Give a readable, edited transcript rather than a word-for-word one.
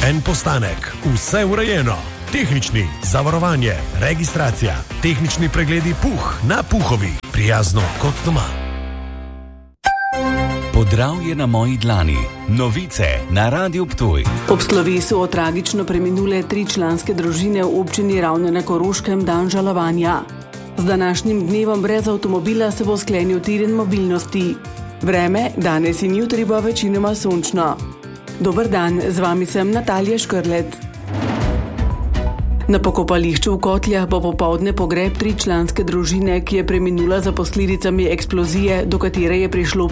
En postanek, vse urejeno. Tehnični, zavarovanje, registracija, tehnični pregledi Puh na Puhovi. Prijazno kot doma. Podravje na moji dlani. Novice na Radiu Ptuj. Ob slovesu o tragično preminule 3-članske družine v občini Ravne na Koroškem dan žalovanja. Z današnjim dnevom brez avtomobila se bo sklenil teden mobilnosti. Vreme danes in jutri bo večinoma sončno. Dober dan, z vami sem Natalija Škrlet. Na pokopališču v Kotljah bo popoldne pogreb 3-članske družine, ki je preminula za posledicami eksplozije, do katere je prišlo